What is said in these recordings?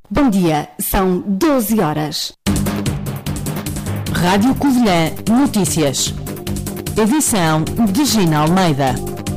Bom dia, são 12 horas. Rádio Covilhã Notícias. Edição de Gina Almeida.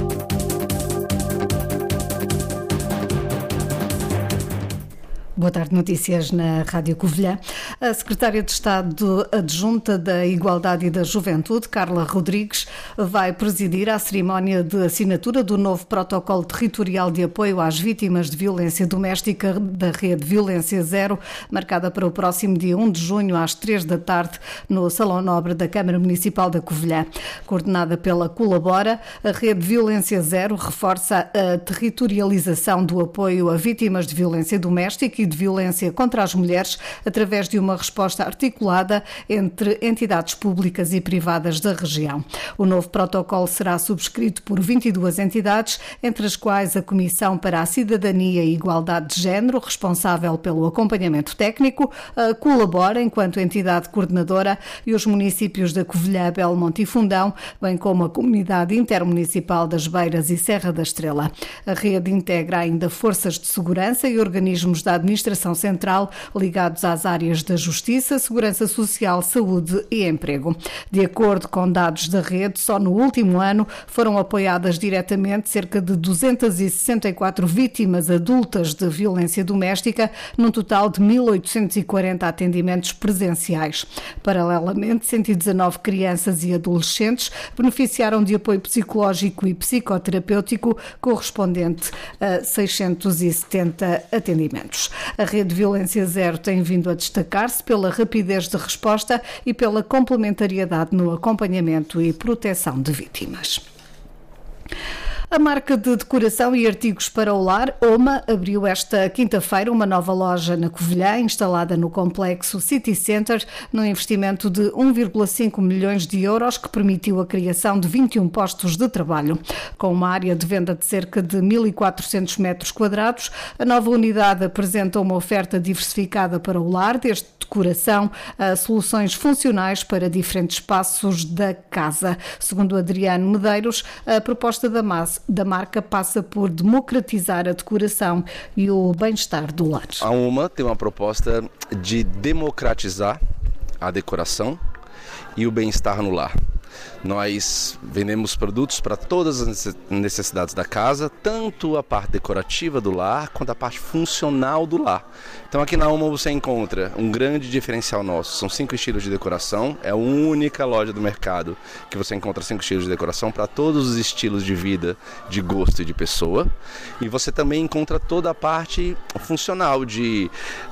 Boa tarde, notícias na Rádio Covilhã. A Secretária de Estado Adjunta da Igualdade e da Juventude, Carla Rodrigues, vai presidir a cerimónia de assinatura do novo protocolo territorial de apoio às vítimas de violência doméstica da Rede Violência Zero, marcada para o próximo dia 1 de junho às 3 da tarde no Salão Nobre da Câmara Municipal da Covilhã. Coordenada pela Colabora, a Rede Violência Zero reforça a territorialização do apoio a vítimas de violência doméstica e de violência contra as mulheres através de uma resposta articulada entre entidades públicas e privadas da região. O novo protocolo será subscrito por 22 entidades, entre as quais a Comissão para a Cidadania e Igualdade de Género, responsável pelo acompanhamento técnico, Colabora enquanto entidade coordenadora e os municípios da Covilhã, Belmonte e Fundão, bem como a Comunidade Intermunicipal das Beiras e Serra da Estrela. A rede integra ainda forças de segurança e organismos da Administração Central ligados às áreas da Justiça, Segurança Social, Saúde e Emprego. De acordo com dados da rede, só no último ano foram apoiadas diretamente cerca de 264 vítimas adultas de violência doméstica, num total de 1.840 atendimentos presenciais. Paralelamente, 119 crianças e adolescentes beneficiaram de apoio psicológico e psicoterapêutico, correspondente a 670 atendimentos. A Rede Violência Zero tem vindo a destacar-se pela rapidez de resposta e pela complementariedade no acompanhamento e proteção de vítimas. A marca de decoração e artigos para o lar, OMA, abriu esta quinta-feira uma nova loja na Covilhã, instalada no complexo City Center, num investimento de 1,5 milhões de euros, que permitiu a criação de 21 postos de trabalho. Com uma área de venda de cerca de 1.400 metros quadrados, a nova unidade apresenta uma oferta diversificada para o lar, desde decoração a soluções funcionais para diferentes espaços da casa. Segundo Adriano Medeiros, a proposta da marca passa por democratizar a decoração e o bem-estar do lar. A OMA tem uma proposta de democratizar a decoração e o bem-estar no lar. Nós vendemos produtos para todas as necessidades da casa, tanto a parte decorativa do lar quanto a parte funcional do lar. Então aqui na OMA você encontra um grande diferencial nosso, são 5 estilos de decoração, é a única loja do mercado que você encontra 5 estilos de decoração para todos os estilos de vida, de gosto e de pessoa. E você também encontra toda a parte funcional de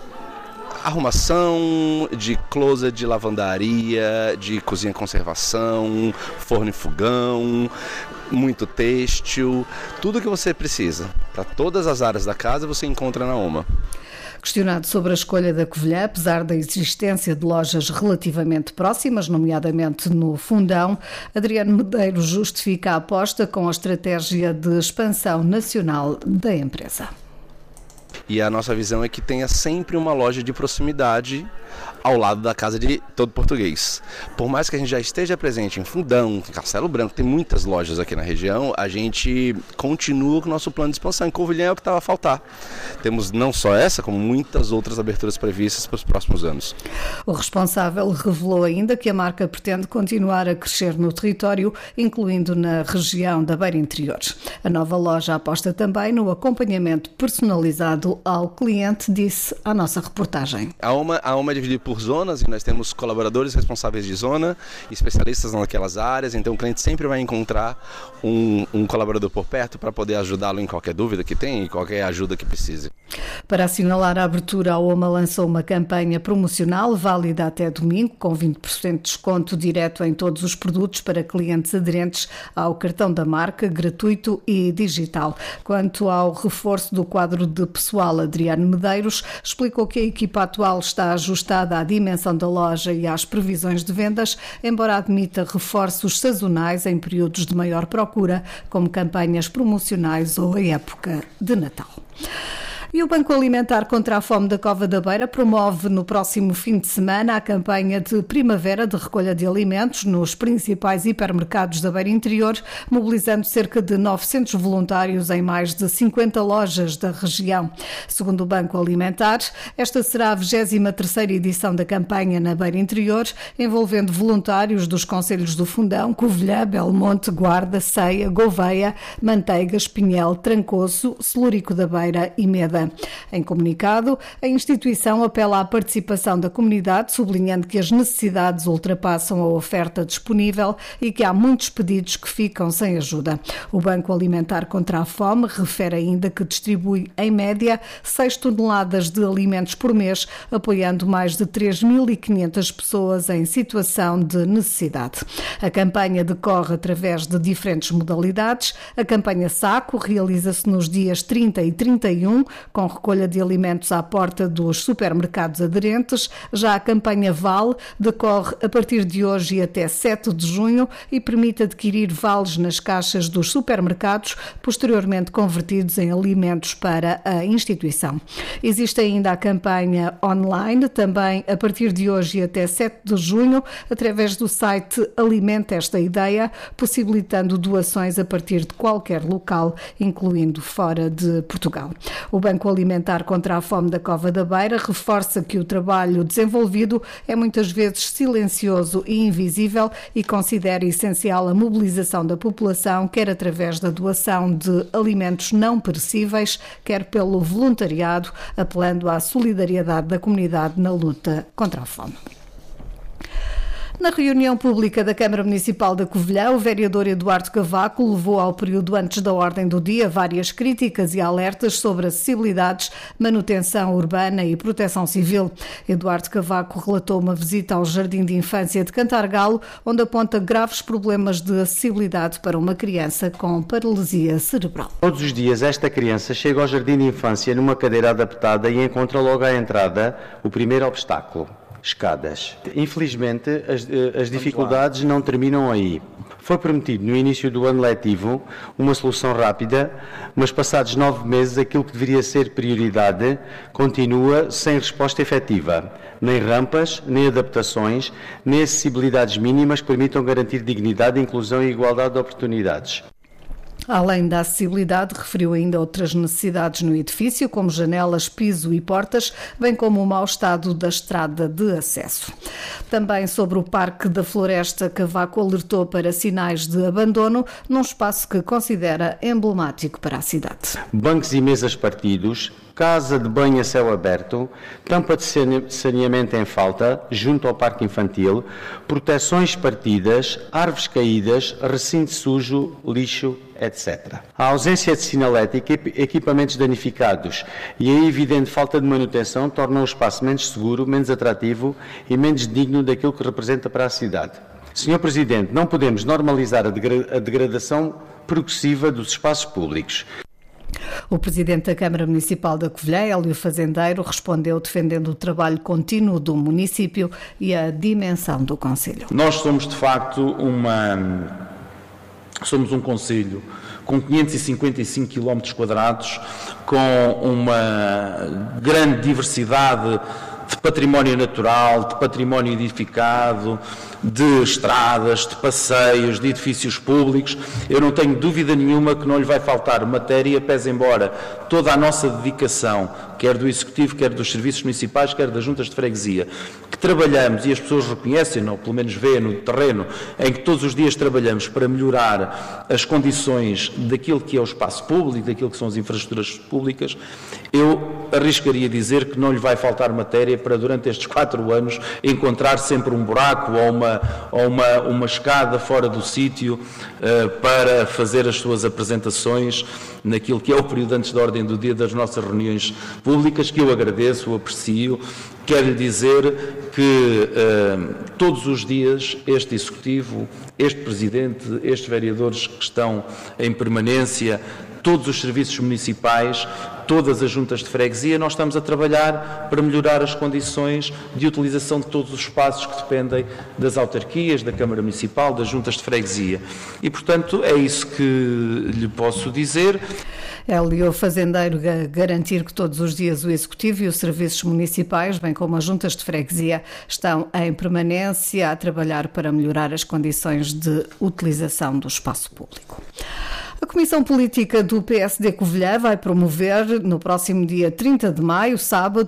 arrumação, de closet, de lavandaria, de cozinha conservação, forno e fogão, muito têxtil, tudo que você precisa. Para todas as áreas da casa você encontra na OMA. Questionado sobre a escolha da Covilhã, apesar da existência de lojas relativamente próximas, nomeadamente no Fundão, Adriano Medeiros justifica a aposta com a estratégia de expansão nacional da empresa. E a nossa visão é que tenha sempre uma loja de proximidade ao lado da casa de todo português. Por mais que a gente já esteja presente em Fundão, em Castelo Branco, tem muitas lojas aqui na região, a gente continua com o nosso plano de expansão. Em Covilhã é o que estava a faltar. Temos não só essa, como muitas outras aberturas previstas para os próximos anos. O responsável revelou ainda que a marca pretende continuar a crescer no território, incluindo na região da Beira Interior. A nova loja aposta também no acompanhamento personalizado ao cliente, disse a nossa reportagem. A OMA é dividida por zonas e nós temos colaboradores responsáveis de zona, especialistas naquelas áreas, então o cliente sempre vai encontrar um colaborador por perto para poder ajudá-lo em qualquer dúvida que tenha e qualquer ajuda que precise. Para assinalar a abertura, a OMA lançou uma campanha promocional válida até domingo, com 20% de desconto direto em todos os produtos para clientes aderentes ao cartão da marca, gratuito e digital. Quanto ao reforço do quadro de pessoal, Adriano Medeiros explicou que a equipa atual está ajustada à dimensão da loja e às previsões de vendas, embora admita reforços sazonais em períodos de maior procura, como campanhas promocionais ou a época de Natal. E o Banco Alimentar contra a Fome da Cova da Beira promove no próximo fim de semana a campanha de primavera de recolha de alimentos nos principais hipermercados da Beira Interior, mobilizando cerca de 900 voluntários em mais de 50 lojas da região. Segundo o Banco Alimentar, esta será a 23ª edição da campanha na Beira Interior, envolvendo voluntários dos concelhos do Fundão, Covilhã, Belmonte, Guarda, Ceia, Gouveia, Manteigas, Pinhel, Trancoso, Celúrico da Beira e Meda. Em comunicado, a instituição apela à participação da comunidade, sublinhando que as necessidades ultrapassam a oferta disponível e que há muitos pedidos que ficam sem ajuda. O Banco Alimentar contra a Fome refere ainda que distribui, em média, 6 toneladas de alimentos por mês, apoiando mais de 3.500 pessoas em situação de necessidade. A campanha decorre através de diferentes modalidades. A campanha Saco realiza-se nos dias 30 e 31, com recolha de alimentos à porta dos supermercados aderentes. Já a campanha Vale decorre a partir de hoje e até 7 de junho e permite adquirir vales nas caixas dos supermercados, posteriormente convertidos em alimentos para a instituição. Existe ainda a campanha online, também a partir de hoje e até 7 de junho, através do site Alimenta Esta Ideia, possibilitando doações a partir de qualquer local, incluindo fora de Portugal. O Banco Alimentar contra a Fome da Cova da Beira reforça que o trabalho desenvolvido é muitas vezes silencioso e invisível e considera essencial a mobilização da população, quer através da doação de alimentos não perecíveis, quer pelo voluntariado, apelando à solidariedade da comunidade na luta contra a fome. Na reunião pública da Câmara Municipal da Covilhã, o vereador Eduardo Cavaco levou ao período antes da ordem do dia várias críticas e alertas sobre acessibilidades, manutenção urbana e proteção civil. Eduardo Cavaco relatou uma visita ao Jardim de Infância de Cantargalo, onde aponta graves problemas de acessibilidade para uma criança com paralisia cerebral. Todos os dias esta criança chega ao Jardim de Infância numa cadeira adaptada e encontra logo à entrada o primeiro obstáculo: escadas. Infelizmente, as dificuldades não terminam aí. Foi prometido no início do ano letivo uma solução rápida, mas passados 9 meses aquilo que deveria ser prioridade continua sem resposta efetiva. Nem rampas, nem adaptações, nem acessibilidades mínimas que permitam garantir dignidade, inclusão e igualdade de oportunidades. Além da acessibilidade, referiu ainda outras necessidades no edifício, como janelas, piso e portas, bem como o mau estado da estrada de acesso. Também sobre o Parque da Floresta, Cavaco alertou para sinais de abandono num espaço que considera emblemático para a cidade. Bancos e mesas partidos, casa de banho a céu aberto, tampa de saneamento em falta, junto ao parque infantil, proteções partidas, árvores caídas, recinto sujo, lixo, etc. A ausência de sinalética, equipamentos danificados e a evidente falta de manutenção tornam o espaço menos seguro, menos atrativo e menos digno daquilo que representa para a cidade. Sr. Presidente, não podemos normalizar a degradação progressiva dos espaços públicos. O Presidente da Câmara Municipal da Covilhã, Hélio Fazendeiro, respondeu defendendo o trabalho contínuo do município e a dimensão do concelho. Nós somos, de facto, somos um concelho com 555 km², com uma grande diversidade de património natural, de património edificado, de estradas, de passeios, de edifícios públicos. Eu não tenho dúvida nenhuma que não lhe vai faltar matéria, pese embora toda a nossa dedicação, quer do Executivo, quer dos serviços municipais, quer das juntas de freguesia, que trabalhamos, e as pessoas reconhecem, ou pelo menos veem no terreno, em que todos os dias trabalhamos para melhorar as condições daquilo que é o espaço público, daquilo que são as infraestruturas públicas. Eu arriscaria dizer que não lhe vai faltar matéria para, durante estes 4 anos, encontrar sempre um buraco ou uma escada fora do sítio para fazer as suas apresentações naquilo que é o período antes da ordem do dia das nossas reuniões públicas, que eu agradeço, aprecio. Quero lhe dizer que todos os dias este Executivo, este Presidente, estes vereadores que estão em permanência, todos os serviços municipais, todas as juntas de freguesia, nós estamos a trabalhar para melhorar as condições de utilização de todos os espaços que dependem das autarquias, da Câmara Municipal, das juntas de freguesia. E, portanto, é isso que lhe posso dizer. Hélio Fazendeiro garantir que todos os dias o Executivo e os serviços municipais, bem como as juntas de freguesia, estão em permanência a trabalhar para melhorar as condições de utilização do espaço público. A Comissão Política do PSD Covilhã vai promover, no próximo dia 30 de maio, sábado,